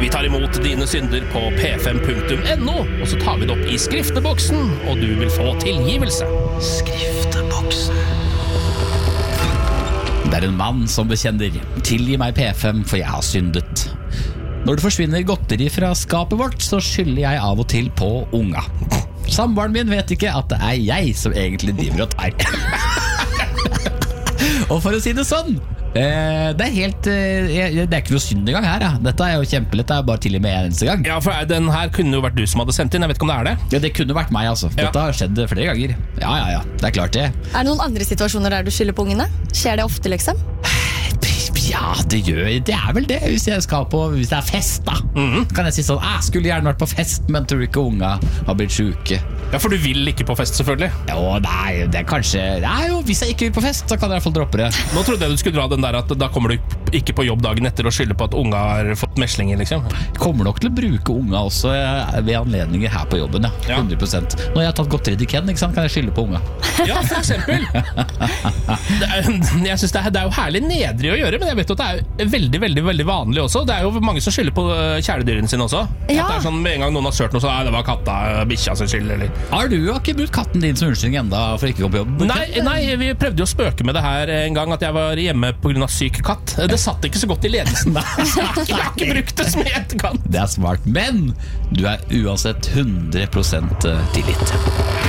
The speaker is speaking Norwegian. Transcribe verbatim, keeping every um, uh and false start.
Vi tar imot dine synder på p fem punktum n o, og så tar vi det opp i skrifteboksen, og du vil få tilgivelse. Skrifteboksen. Det er en mann som bekjenner: tilgi meg P fem, for jeg har syndet. Når det forsvinner godteri fra skapet vårt, så skylder jeg av og til på unga. Samboeren min vet ikke at det er jeg som egentlig driver og tar. Og for å si det sånn, eh, det er helt eh, det er ikke noe synd engang her, ja. Dette er jo kjempelett, det er bare til og med en eneste gang. Ja, for den her kunne jo vært du som hadde sendt inn. Jeg vet ikke om det er det. Ja, det kunne vært meg, altså. Dette Ja. har skjedd flere ganger. Ja, ja, ja, det er klart det. Er det noen andre situasjoner der du skylder på ungene? Skjer det ofte, liksom? Ja, det gjør Det er vel det. Hvis jeg skal på Hvis det er fest, da, mm-hmm. kan jeg si sånn: jeg skulle gjerne vært på fest, men tror ikke unga har blitt syke. Ja, for du vil ikke på fest, selvfølgelig. Jo, nei, det er kanskje Nei, jo, hvis jeg ikke vil på fest, så kan jeg i hvert fall droppe det. Nå trodde jeg du skulle dra den der at da kommer du ikke på jobb dagen etter og skylder på at unga har fått meslinger, liksom. Jeg kommer nok til å bruke unga også ved anledninger her på jobben, ja, Ja. hundre prosent. Når jeg har tatt godteri til Ken, ikke sant, kan jeg skylde på unga. Ja, for eksempel. Det er, jeg synes det, er, det er jo herlig nedrig å gjøre, men jeg vet jo at det er veldig, veldig, veldig vanlig også. Det er jo mange som skylder på kjæledyrene sine også. Ja. At det er sånn, med en gang noen har sørt noe, så nei, det var katta, bikkja sin skyld, eller... Har du jo ikke brukt katten din som unnskyldning enda for ikke å gå på jobb? Nei, nei, vi prøvde jo å spøke med det her en gang, at jeg var hjemme på grunn av syk katt. Det satt ikke så godt i ledelsen. Så jeg har ikke brukt det som i etterkant. Det er smart, men du er uansett hundre prosent tilgitt.